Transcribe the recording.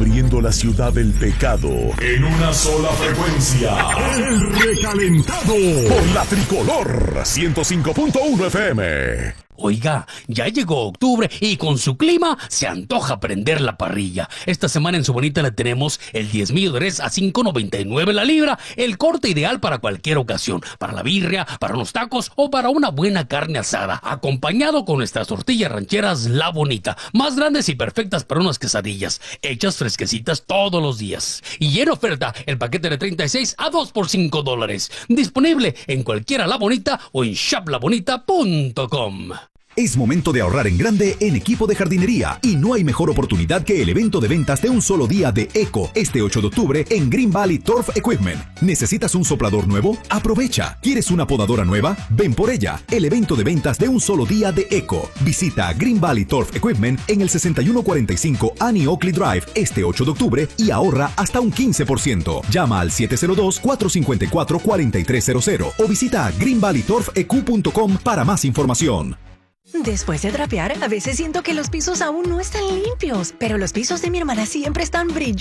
Cubriendo la ciudad del pecado en una sola frecuencia. El recalentado por la Tricolor 105.1 FM. Oiga, ya llegó octubre y con su clima se antoja prender la parrilla. Esta semana en Su Bonita le tenemos el diezmillo de res a $5.99 la libra, el corte ideal para cualquier ocasión, para la birria, para unos tacos o para una buena carne asada, acompañado con nuestras tortillas rancheras La Bonita, más grandes y perfectas para unas quesadillas, hechas fresquecitas todos los días. Y en oferta, el paquete de 36 a 2 por $5. Disponible en cualquiera La Bonita o en shoplabonita.com. Es momento de ahorrar en grande en equipo de jardinería y no hay mejor oportunidad que el evento de ventas de un solo día de ECO este 8 de octubre en Green Valley Turf Equipment. ¿Necesitas un soplador nuevo? Aprovecha. ¿Quieres una podadora nueva? Ven por ella. El evento de ventas de un solo día de ECO. Visita Green Valley Turf Equipment en el 6145 Annie Oakley Drive este 8 de octubre y ahorra hasta un 15%. Llama al 702-454-4300 o visita greenvalleyturfeq.com para más información. Después de trapear, a veces siento que los pisos aún no están limpios, pero los pisos de mi hermana siempre están brillantes.